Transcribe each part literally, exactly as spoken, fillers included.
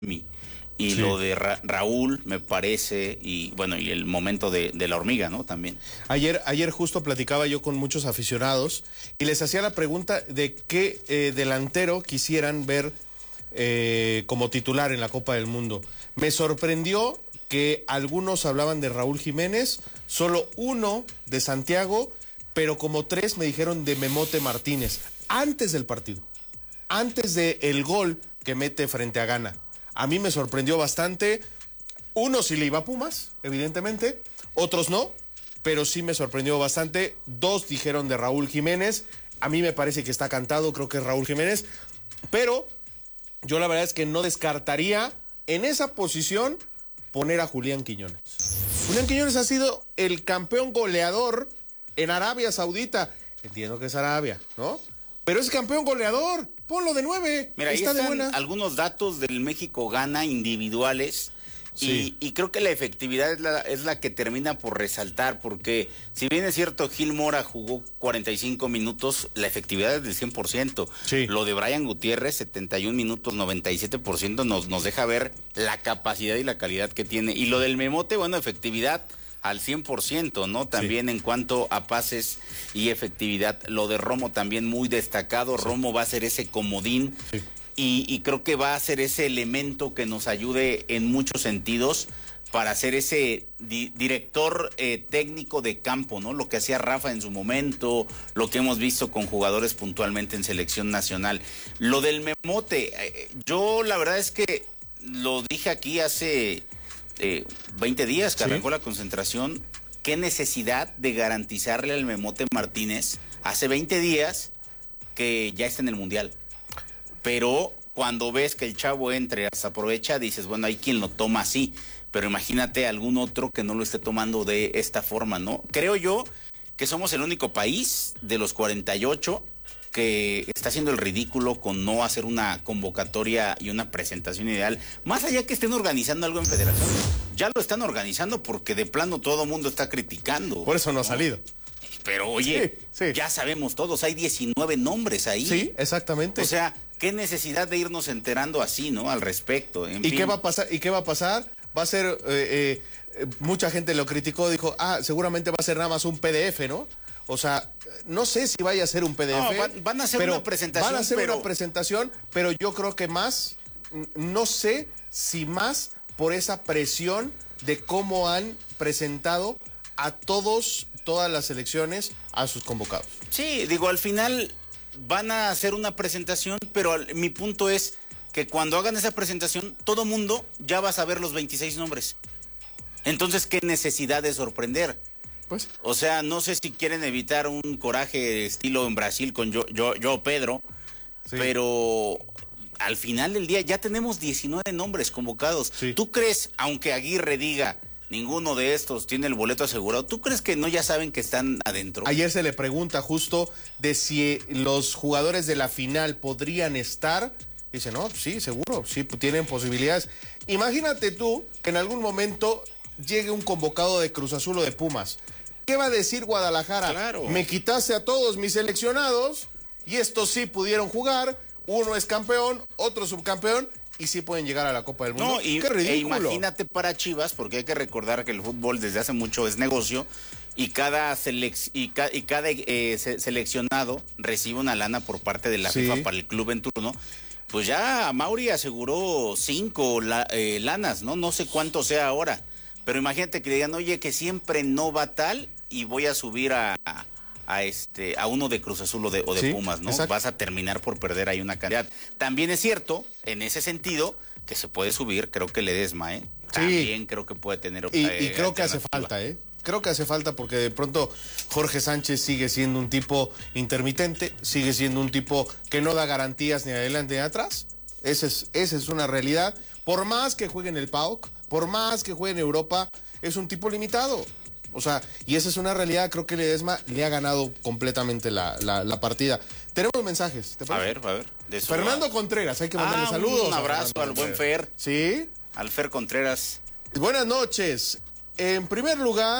Y sí. Lo de Ra Raúl, me parece, y bueno, y el momento de, de la hormiga, ¿no? También. Ayer, ayer justo platicaba yo con muchos aficionados y les hacía la pregunta de qué eh, delantero quisieran ver eh, como titular en la Copa del Mundo. Me sorprendió que algunos hablaban de Raúl Jiménez, solo uno de Santiago, pero como tres me dijeron de Memote Martínez, antes del partido, antes del gol que mete frente a Ghana. A mí me sorprendió bastante. Uno sí le iba a Pumas, evidentemente. Otros no, pero sí me sorprendió bastante. Dos dijeron de Raúl Jiménez. A mí me parece que está cantado, creo que es Raúl Jiménez. Pero yo la verdad es que no descartaría en esa posición poner a Julián Quiñones. Julián Quiñones ha sido el campeón goleador en Arabia Saudita. Entiendo que es Arabia, ¿no? Pero es campeón goleador. Ponlo de nueve. Mira, ahí está están de buena. Algunos datos del México-Ghana individuales. Sí. Y, y creo que la efectividad es la, es la que termina por resaltar, porque si bien es cierto, Gil Mora jugó cuarenta y cinco minutos, la efectividad es del cien por ciento. Sí. Lo de Brian Gutiérrez, setenta y un minutos, noventa y siete por ciento, nos, nos deja ver la capacidad y la calidad que tiene. Y lo del Memote, bueno, efectividad al cien por ciento, ¿no? También sí. En cuanto a pases y efectividad. Lo de Romo también muy destacado. Sí. Romo va a ser ese comodín. Sí. Y, y creo que va a ser ese elemento que nos ayude en muchos sentidos para ser ese di director eh, técnico de campo, ¿no? Lo que hacía Rafa en su momento, lo que hemos visto con jugadores puntualmente en selección nacional. Lo del Memote, eh, yo la verdad es que lo dije aquí hace eh, veinte días que ¿sí? Arrancó la concentración. ¿Qué necesidad de garantizarle al Memote Martínez hace veinte días que ya está en el Mundial? Pero cuando ves que el chavo entre, hasta aprovecha, dices, bueno, hay quien lo toma así, pero imagínate algún otro que no lo esté tomando de esta forma, ¿no? Creo yo que somos el único país de los cuarenta y ocho que está haciendo el ridículo con no hacer una convocatoria y una presentación ideal, más allá que estén organizando algo en federación. Ya lo están organizando porque de plano todo el mundo está criticando. Por eso no, ¿no? ha salido. Pero oye, sí, sí. Ya sabemos todos, hay diecinueve nombres ahí. Sí, exactamente. O sea, qué necesidad de irnos enterando así, ¿no? Al respecto. En ¿Y fin. qué va a pasar? ¿Y qué va a pasar? Va a ser, eh, eh, mucha gente lo criticó, dijo, ah, seguramente va a ser nada más un P D F, ¿no? O sea, no sé si vaya a ser un P D F. No, van, van a hacer una presentación. Van a hacer pero... una presentación, pero yo creo que más, no sé si más por esa presión de cómo han presentado a todos, todas las selecciones, a sus convocados. Sí, digo, al final van a hacer una presentación, pero al, mi punto es que cuando hagan esa presentación, todo mundo ya va a saber los veintiséis nombres. Entonces, ¿qué necesidad de sorprender? Pues. O sea, no sé si quieren evitar un coraje estilo en Brasil con yo, yo, yo Pedro, sí. Pero al final del día ya tenemos diecinueve nombres convocados. Sí. ¿Tú crees, aunque Aguirre diga ninguno de estos tiene el boleto asegurado, ¿tú crees que no ya saben que están adentro? Ayer se le pregunta justo de si los jugadores de la final podrían estar. Dice, no, sí, seguro, sí, tienen posibilidades. Imagínate tú que en algún momento llegue un convocado de Cruz Azul o de Pumas. ¿Qué va a decir Guadalajara? Claro. Me quitaste a todos mis seleccionados y estos sí pudieron jugar. Uno es campeón, otro subcampeón. Y sí pueden llegar a la Copa del Mundo. No, y, ¡qué ridículo! E imagínate para Chivas, porque hay que recordar que el fútbol desde hace mucho es negocio, y cada, selec y ca y cada eh, se seleccionado recibe una lana por parte de la sí. FIFA para el club en turno. Pues ya Mauri aseguró cinco la eh, lanas, ¿no? No sé cuánto sea ahora. Pero imagínate que digan, oye, que siempre no va tal y voy a subir a... a a este a uno de Cruz Azul o de, o de sí, Pumas, ¿no? Exacto. Vas a terminar por perder ahí una cantidad. También es cierto, en ese sentido, que se puede subir, creo que Ledesma, ¿eh? Sí. También creo que puede tener... Y, eh, y creo que hace falta, ¿eh? Creo que hace falta porque de pronto Jorge Sánchez sigue siendo un tipo intermitente, sigue siendo un tipo que no da garantías ni adelante ni atrás. Esa es, esa es una realidad. Por más que juegue en el P A O K, por más que juegue en Europa, es un tipo limitado. O sea, y esa es una realidad. Creo que Ledesma le ha ganado completamente la, la, la partida. Tenemos mensajes. ¿Te parece? A ver, a ver. De Fernando va. Contreras, hay que mandarle ah, saludos. Un abrazo al buen Fer. Sí. Al Fer Contreras. Buenas noches. En primer lugar,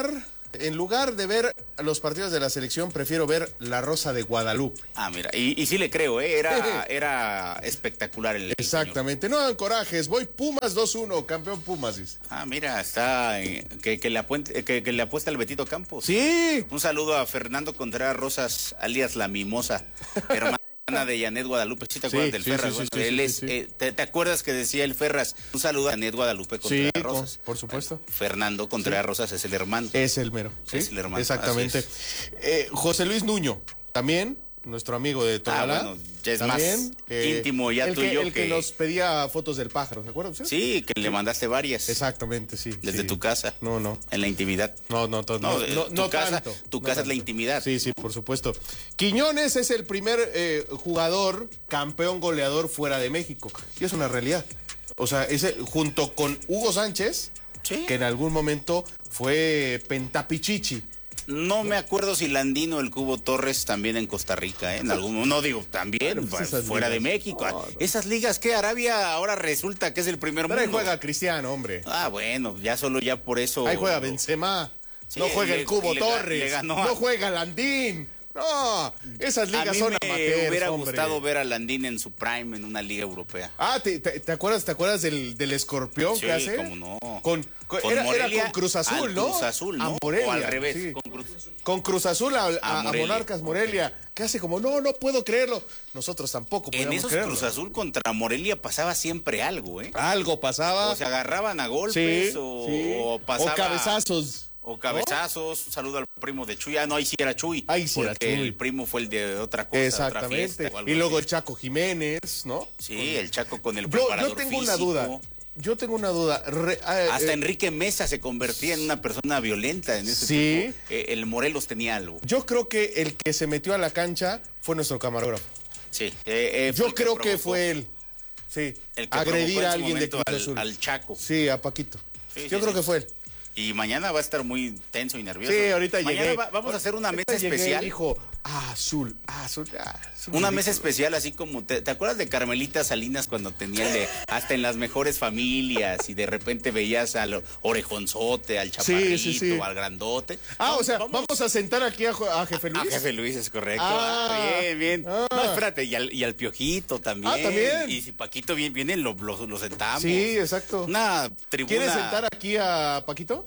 En lugar de ver los partidos de la selección, prefiero ver La Rosa de Guadalupe. Ah, mira, y, y sí le creo, ¿eh? Era, era espectacular el... Exactamente, no dan corajes, voy Pumas dos uno, campeón Pumas, dice. Ah, mira, está, eh, que, que, le apuente, que, que le apuesta al Betito Campos. Sí. Un saludo a Fernando Contreras Rosas, alias La Mimosa, hermana de Janet Guadalupe. ¿Sí te acuerdas sí, del sí, Ferras? Sí, sí, bueno, sí, él sí, es, sí. Eh, ¿te, ¿te acuerdas que decía el Ferras? Un saludo a Janet Guadalupe Contreras sí, Rosas. Por, por supuesto. Bueno, Fernando Contreras sí. Rosas es el hermano. Es el mero. ¿sí? Es el hermano. Exactamente. Es. Eh, José Luis Nuño, también, nuestro amigo de Tonalá. Ah, bueno, ya es también, más eh, íntimo ya tú y yo. El que, que nos pedía fotos del pájaro, ¿se acuerdan ustedes? Sí, que sí. le mandaste varias. Exactamente, sí. Desde sí. tu casa. No, no. En la intimidad. No, no, to, no, no, no, tu no casa, tanto. Tu no casa tanto. es la intimidad. Sí, sí, por supuesto. Quiñones es el primer eh, jugador campeón goleador fuera de México. Y es una realidad. O sea, ese, junto con Hugo Sánchez, sí. que en algún momento fue pentapichichi. No me acuerdo si Landino el Cubo Torres también en Costa Rica, ¿eh? En algún no digo también bueno, pues fuera ligas. de México. No, no. Esas ligas que Arabia ahora resulta que es el primer Pero mundo. Ahí juega Cristiano, hombre. Ah, bueno, ya solo ya por eso. Ahí juega Benzema. Sí, no juega le, el Cubo le, Torres. Le ganó a... No juega Landín. No, esas ligas a mí son me amateurs, hubiera hombre. gustado ver a Landín en su prime en una liga europea. Ah, ¿te, te, te acuerdas, te acuerdas del, del escorpión sí, que hace? cómo no. Con, con, con era, Morelia, era con Cruz Azul, ¿no? Cruz Azul, ¿no? A Morelia, o al revés. Sí. Con, Cruz... con Cruz Azul a, a, a, a Monarcas Morelia. Que hace como, no, no puedo creerlo. Nosotros tampoco podíamos En esos creerlo. Cruz Azul contra Morelia pasaba siempre algo, ¿eh? Algo pasaba. O se agarraban a golpes sí, o, sí. o pasaba... O cabezazos. O cabezazos, un saludo al primo de Chuy. Ah, no, ahí sí era Chuy. Ahí sí era Chuy. El primo fue el de otra cosa. Exactamente. Otra y luego así. el Chaco Jiménez, ¿no? Sí, con... el Chaco con el yo, preparador Yo tengo físico. una duda. Yo tengo una duda. Re, eh, Hasta eh, Enrique Mesa se convertía en una persona violenta en ese sí. tiempo. Eh, el Morelos tenía algo. Yo creo que el que se metió a la cancha fue nuestro camarógrafo. Sí. Eh, eh, yo creo que, que fue él. Sí. El que agredir a alguien de Cruz al, Azul. al Chaco. Sí, a Paquito. Sí, yo sí, creo sí. que fue él. Y mañana va a estar muy tenso y nervioso. Sí, ahorita mañana llegué. Va, vamos a hacer una ahorita mesa llegué especial. Y dijo, ah, azul, ah, azul, ah, azul. Una ridículo. mesa especial, así como, te, ¿te acuerdas de Carmelita Salinas cuando tenía el de hasta en las mejores familias y de repente veías al orejonzote, al chaparrito, sí, sí, sí. al grandote? Ah, vamos, o sea, vamos. vamos a sentar aquí a, a Jefe Luis. A Jefe Luis, es correcto. Ah, ah, bien, bien. Ah. No, espérate, y al, y al Piojito también. Ah, también. Y si Paquito bien viene, lo, lo, lo sentamos. Sí, exacto. Una tribuna. ¿Quieres sentar aquí a Paquito?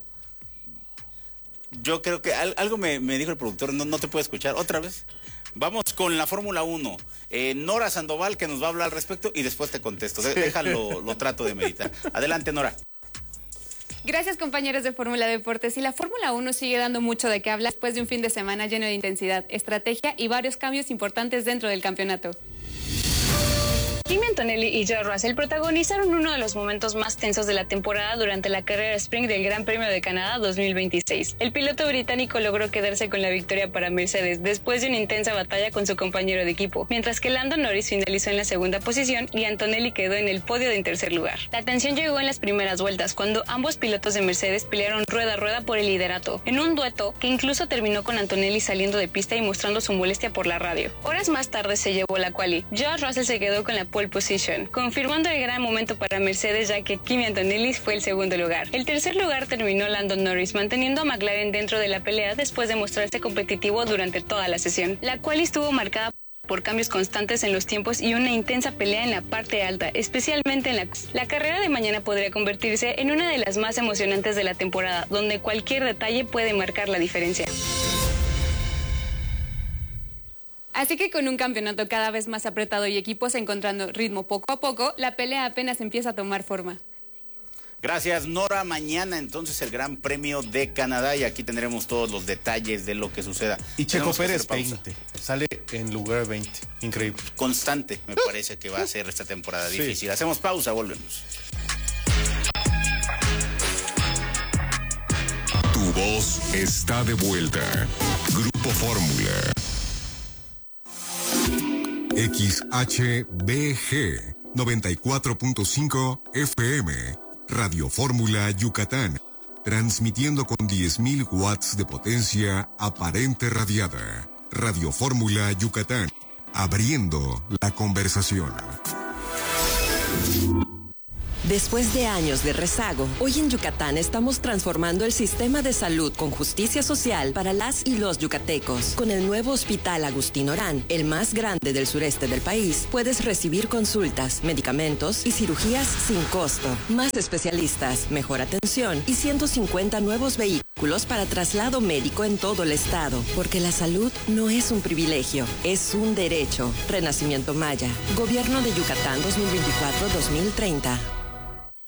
Yo creo que al, algo me, me dijo el productor, no, no te puedo escuchar. ¿Otra vez? Vamos con la Fórmula uno. Eh, Nora Sandoval, que nos va a hablar al respecto, y después te contesto. De, déjalo, lo trato de meditar. Adelante, Nora. Gracias, compañeros de Fórmula Deportes. Y la Fórmula uno sigue dando mucho de qué hablar después de un fin de semana lleno de intensidad, estrategia y varios cambios importantes dentro del campeonato. Kimi Antonelli y George Russell protagonizaron uno de los momentos más tensos de la temporada durante la carrera sprint del Gran Premio de Canadá dos mil veintiséis. El piloto británico logró quedarse con la victoria para Mercedes después de una intensa batalla con su compañero de equipo, mientras que Lando Norris finalizó en la segunda posición y Antonelli quedó en el podio de en tercer lugar. La tensión llegó en las primeras vueltas, cuando ambos pilotos de Mercedes pelearon rueda a rueda por el liderato, en un dueto que incluso terminó con Antonelli saliendo de pista y mostrando su molestia por la radio. Horas más tarde se llevó la quali. George Russell se quedó con la pole position, confirmando el gran momento para Mercedes, ya que Kimi Antonelli fue el segundo lugar. El tercer lugar terminó Lando Norris, manteniendo a McLaren dentro de la pelea después de mostrarse competitivo durante toda la sesión. La cual estuvo marcada por cambios constantes en los tiempos y una intensa pelea en la parte alta, especialmente en la... La carrera de mañana podría convertirse en una de las más emocionantes de la temporada, donde cualquier detalle puede marcar la diferencia. Así que con un campeonato cada vez más apretado y equipos encontrando ritmo poco a poco, la pelea apenas empieza a tomar forma. Gracias, Nora. Mañana entonces el Gran Premio de Canadá y aquí tendremos todos los detalles de lo que suceda. Y Checo Pérez veinte, sale en lugar veinte, increíble. Constante, me parece que va a ser esta temporada sí. difícil. Hacemos pausa, volvemos. Tu voz está de vuelta. Grupo Fórmula. X H B G noventa y cuatro punto cinco F M, Radio Fórmula Yucatán, transmitiendo con diez mil watts de potencia aparente radiada. Radio Fórmula Yucatán, abriendo la conversación. Después de años de rezago, hoy en Yucatán estamos transformando el sistema de salud con justicia social para las y los yucatecos. Con el nuevo Hospital Agustín Orán, el más grande del sureste del país, puedes recibir consultas, medicamentos y cirugías sin costo. Más especialistas, mejor atención y ciento cincuenta nuevos vehículos para traslado médico en todo el estado. Porque la salud no es un privilegio, es un derecho. Renacimiento Maya. Gobierno de Yucatán dos mil veinticuatro a dos mil treinta.